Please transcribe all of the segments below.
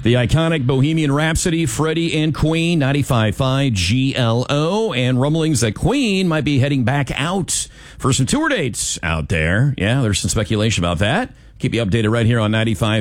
The iconic Bohemian Rhapsody, Freddie and Queen, 95.5 GLO, and rumblings that Queen might be heading back out for some tour dates out there. Yeah, there's some speculation about that. Keep you updated right here on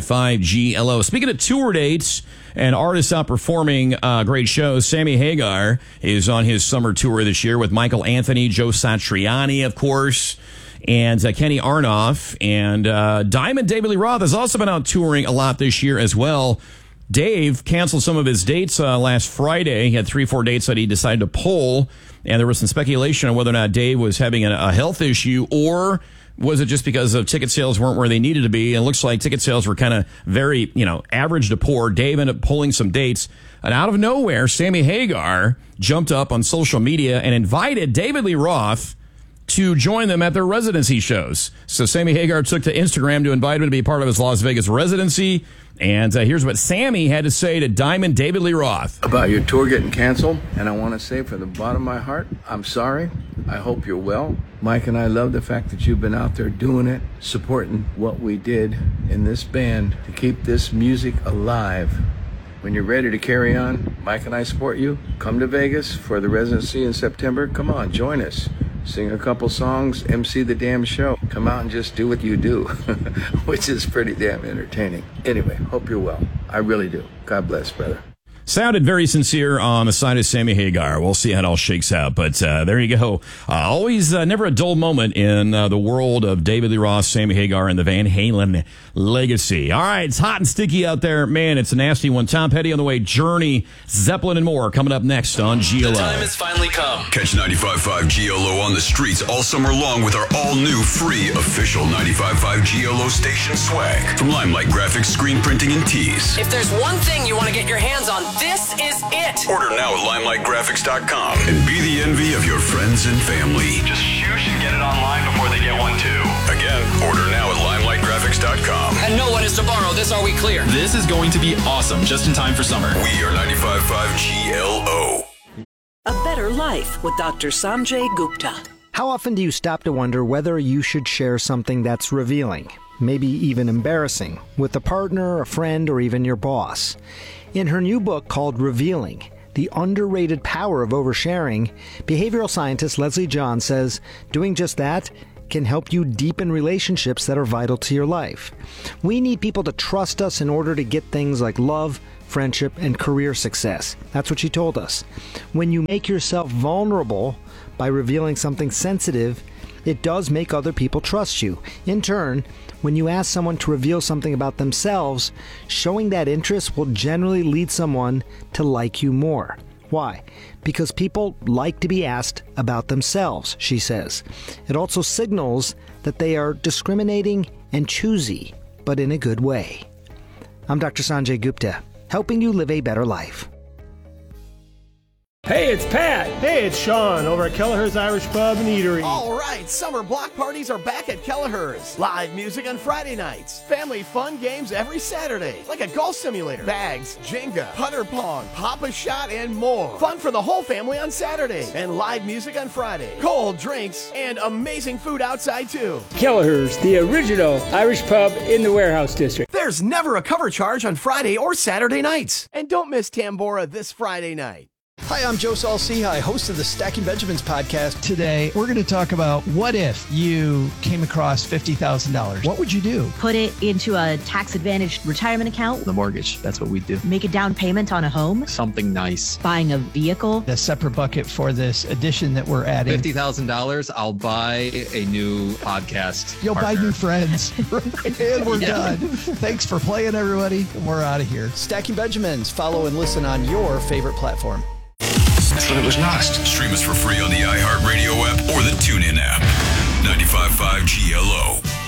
95.5 GLO. Speaking of tour dates and artists out performing great shows, Sammy Hagar is on his summer tour this year with Michael Anthony, Joe Satriani, of course, and Kenny Aronoff. And Diamond David Lee Roth has also been out touring a lot this year as well. Dave canceled some of his dates last Friday. He had 3-4 dates that he decided to pull, and there was some speculation on whether or not Dave was having a health issue, or was it just because of ticket sales weren't where they needed to be? And it looks like ticket sales were kind of very, average to poor. Dave ended up pulling some dates, and out of nowhere, Sammy Hagar jumped up on social media and invited David Lee Roth to join them at their residency shows. So Sammy Hagar took to Instagram to invite him to be part of his Las Vegas residency. And here's what Sammy had to say to Diamond David Lee Roth. About your tour getting canceled, and I want to say from the bottom of my heart, I'm sorry. I hope you're well. Mike and I love the fact that you've been out there doing it, supporting what we did in this band to keep this music alive. When you're ready to carry on, Mike and I support you. Come to Vegas for the residency in September. Come on, join us. Sing a couple songs, MC the damn show. Come out and just do what you do, which is pretty damn entertaining. Anyway, hope you're well. I really do. God bless, brother. Sounded very sincere on the side of Sammy Hagar. We'll see how it all shakes out. But there you go. Always never a dull moment in the world of David Lee Roth, Sammy Hagar, and the Van Halen legacy. All right, it's hot and sticky out there. Man, it's a nasty one. Tom Petty on the way. Journey, Zeppelin, and more coming up next on GLO. The time has finally come. Catch 95.5 GLO on the streets all summer long with our all-new free official 95.5 GLO station swag from Limelight Graphics, screen printing, and tees. If there's one thing you want to get your hands on, this is it. Order now at limelightgraphics.com and be the envy of your friends and family. Just shoosh and get it online before they get one too. Again, order now at limelightgraphics.com. And no one is to borrow. This are we clear? This is going to be awesome, just in time for summer. We are 95.5 GLO. A Better Life with Dr. Sanjay Gupta. How often do you stop to wonder whether you should share something that's revealing, maybe even embarrassing, with a partner, a friend, or even your boss? In her new book called Revealing, The Underrated Power of Oversharing, behavioral scientist Leslie John says doing just that can help you deepen relationships that are vital to your life. We need people to trust us in order to get things like love, friendship, and career success. That's what she told us. When you make yourself vulnerable by revealing something sensitive, it does make other people trust you. In turn, when you ask someone to reveal something about themselves, showing that interest will generally lead someone to like you more. Why? Because people like to be asked about themselves, she says. It also signals that they are discriminating and choosy, but in a good way. I'm Dr. Sanjay Gupta, helping you live a better life. Hey, it's Pat. Hey, it's Sean over at Kelleher's Irish Pub and Eatery. All right, summer block parties are back at Kelleher's. Live music on Friday nights. Family fun games every Saturday, like a golf simulator, bags, Jenga, putter pong, Pop-A-Shot, and more. Fun for the whole family on Saturday, and live music on Friday. Cold drinks and amazing food outside, too. Kelleher's, the original Irish pub in the Warehouse District. There's never a cover charge on Friday or Saturday nights. And don't miss Tambora this Friday night. Hi, I'm Joe Saul-Sehy, host of the Stacking Benjamins podcast. Today, we're going to talk about what if you came across $50,000? What would you do? Put it into a tax-advantaged retirement account. The mortgage, that's what we do. Make a down payment on a home. Something nice. Buying a vehicle. A separate bucket for this addition that we're adding. $50,000, I'll buy a new podcast You'll partner. buy new friends. And we're done. Thanks for playing, everybody. We're out of here. Stacking Benjamins. Follow and listen on your favorite platform. I thought it was lost. Stream us for free on the iHeartRadio app or the TuneIn app. 95.5 GLO.